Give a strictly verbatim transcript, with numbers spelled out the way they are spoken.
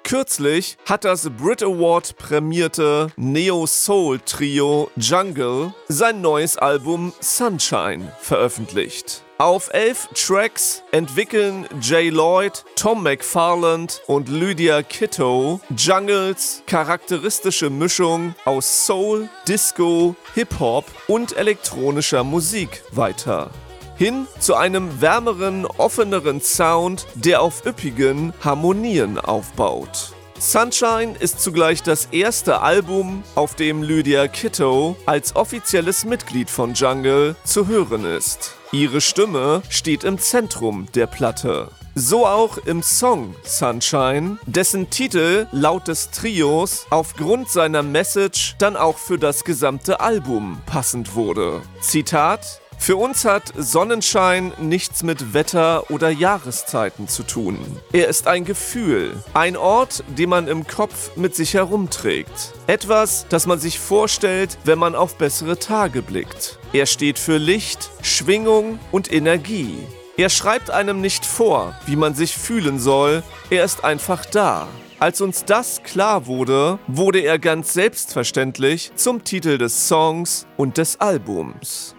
Kürzlich hat das Brit Award prämierte Neo-Soul-Trio Jungle sein neues Album Sunshine veröffentlicht. Auf elf Tracks entwickeln Jay Lloyd, Tom McFarland und Lydia Kitto Jungles charakteristische Mischung aus Soul, Disco, Hip-Hop und elektronischer Musik weiter. Hin zu einem wärmeren, offeneren Sound, der auf üppigen Harmonien aufbaut. Sunshine ist zugleich das erste Album, auf dem Lydia Kitto als offizielles Mitglied von Jungle zu hören ist. Ihre Stimme steht im Zentrum der Platte. So auch im Song Sunshine, dessen Titel laut des Trios aufgrund seiner Message dann auch für das gesamte Album passend wurde. Zitat: Für uns hat Sonnenschein nichts mit Wetter oder Jahreszeiten zu tun. Er ist ein Gefühl, ein Ort, den man im Kopf mit sich herumträgt. Etwas, das man sich vorstellt, wenn man auf bessere Tage blickt. Er steht für Licht, Schwingung und Energie. Er schreibt einem nicht vor, wie man sich fühlen soll, er ist einfach da. Als uns das klar wurde, wurde er ganz selbstverständlich zum Titel des Songs und des Albums.